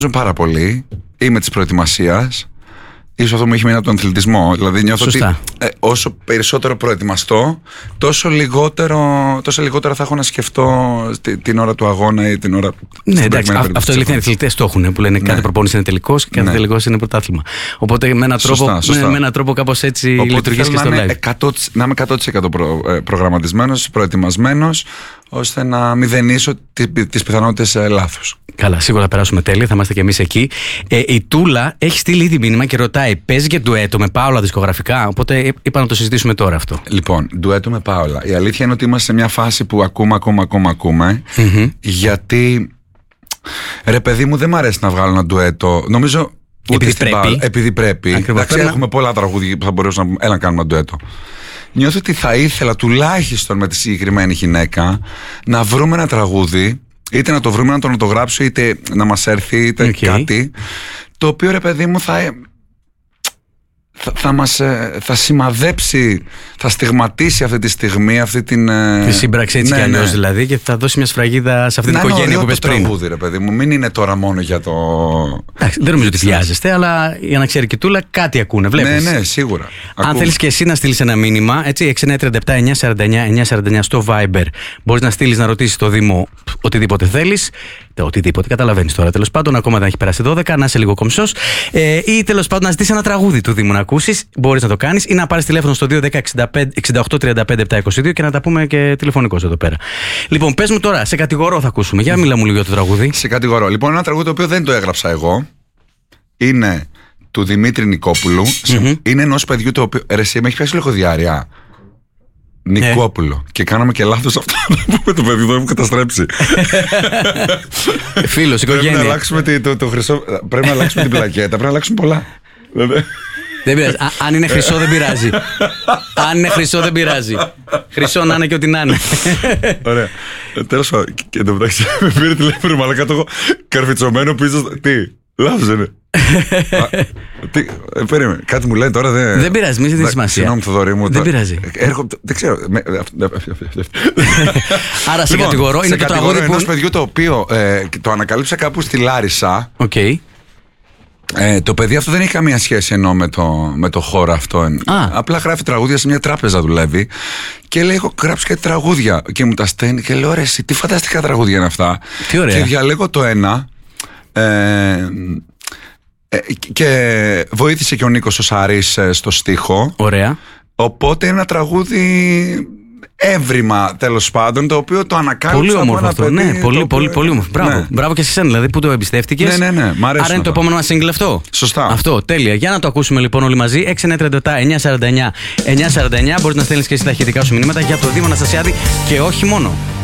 πάρα πολύ. Είμαι της προετοιμασίας. Ίσως αυτό μου έχει μείνει από τον αθλητισμό. Δηλαδή νιώθω ότι όσο περισσότερο προετοιμαστώ, τόσο λιγότερο θα έχω να σκεφτώ την ώρα του αγώνα ή την ώρα. Ναι, εντάξει, αυτό οι αθλητές το έχουν. Που λένε κάθε προπόνηση είναι τελικός και κάθε τελικός είναι πρωτάθλημα. Οπότε με έναν τρόπο κάπως έτσι λειτουργείς και στο live. Να είμαι 100% προγραμματισμένος, προετοιμασμένος, ώστε να μηδενίσω τις πιθανότητες λάθους. Καλά, σίγουρα θα περάσουμε τέλεια, θα είμαστε κι εμείς εκεί. Η Τούλα έχει στείλει ήδη μήνυμα και ρωτάει: παίζει και ντουέτο με Πάολα δισκογραφικά? Οπότε είπα να το συζητήσουμε τώρα αυτό. Λοιπόν, ντουέτο με Πάολα. Η αλήθεια είναι ότι είμαστε σε μια φάση που ακούμε. Γιατί ρε παιδί μου, δεν μ' αρέσει να βγάλω ένα ντουέτο. Νομίζω. Επειδή πρέπει. Εντάξει, έχουμε πολλά τραγούδια που θα μπορούσαμε να κάνουμε ντουέτο. Νιώθω ότι θα ήθελα τουλάχιστον με τη συγκεκριμένη γυναίκα να βρούμε ένα τραγούδι, είτε να το βρούμε, να το γράψω, είτε να μας έρθει, είτε κάτι, το οποίο ρε παιδί μου θα σημαδέψει, θα στιγματίσει αυτή τη στιγμή, αυτή την. Τη σύμπραξη έτσι κι αλλιώς δηλαδή, και θα δώσει μια σφραγίδα σε αυτή την οικογένεια που είπες πριν. Είναι τραγούδι, ρε παιδί μου, μην είναι τώρα μόνο για το. Δεν νομίζω ότι βιάζεστε, αλλά για να ξέρει και Τούλα, κάτι ακούνε, βλέπεις. Ναι, σίγουρα. Αν θέλεις και εσύ να στείλεις ένα μήνυμα, έτσι, 6937-949-949 στο Viber, μπορείς να στείλεις να ρωτήσεις το Δήμο οτιδήποτε θέλεις. Οτιδήποτε, καταλαβαίνεις τώρα. Τέλος πάντων, ακόμα δεν έχει περάσει 12, να είσαι λίγο κομψός. Ή τέλος πάντων να ζητήσεις ένα τραγούδι του Δήμου να ακούσεις. Μπορείς να το κάνεις ή να πάρεις τηλέφωνο στο 210-68-35-722 και να τα πούμε και τηλεφωνικώς εδώ πέρα. Λοιπόν, πες μου τώρα, σε κατηγορώ θα ακούσουμε. Για μιλά μου λίγο για το τραγούδι. Σε κατηγορώ. Λοιπόν, ένα τραγούδι το οποίο δεν το έγραψα εγώ. Είναι του Δημήτρη Νικόπουλου. Είναι ενός παιδιού το οποίο. Ρε, εσύ με έχει πιάσει λίγο διάρρεια. Νικόπουλο. Και κάναμε και λάθος αυτό που το παιδί εδώ μου καταστρέψει. Φίλος, οικογένεια. Πρέπει να αλλάξουμε το χρυσό. Πρέπει να αλλάξουμε την πλακέτα. Πρέπει να αλλάξουμε πολλά. Δεν πειράζει. Αν είναι χρυσό δεν πειράζει. Αν είναι χρυσό δεν πειράζει. Χρυσό να είναι και ό,τι να είναι. Ωραία. Τέλος πάντων. Και εν τω μεταξύ με πήρε τηλέφωνο, μαλάκα το έχω καρφιτσωμένο πίσω. Τι, λάθος είναι. Περίμενε, κάτι μου λένε τώρα. Δεν πειράζει, μην δίνει σημασία. Συγγνώμη, Θοδωρή μου. Δεν πειράζει. Δεν ξέρω. Άρα σε κατηγορώ. Είναι το τραγούδι που. Ενός παιδιού το οποίο το ανακαλύψα κάπου στη Λάρισα. Το παιδί αυτό δεν έχει καμία σχέση με το χώρο αυτό. Απλά γράφει τραγούδια, σε μια τράπεζα δουλεύει. Και λέει: έχω γράψει κάτι τραγούδια. Και μου τα στέλνει και λέω: ρε, εσύ, τι φανταστικά τραγούδια είναι αυτά. Τι ωραία. Και διαλέγω το ένα. Και βοήθησε και ο Νίκος ο Σαρής στο στίχο. Ωραία. Οπότε ένα τραγούδι έβριμα, τέλος πάντων, το οποίο το ανακάλυψα. Πολύ όμορφο αυτό. Ναι, πολύ όμορφο. Μπράβο. Μπράβο και σε εσένα, δηλαδή, που το εμπιστεύτηκες. Ναι. Μ' αρέσει. Άρα είναι το επόμενο μας single αυτό. Σωστά. Αυτό, τέλεια. Για να το ακούσουμε λοιπόν όλοι μαζί. 6937-949-949. Μπορείς να στέλνεις και εσύ τα ηχητικά σου μηνύματα για το Δήμο Αναστασιάδη και όχι μόνο.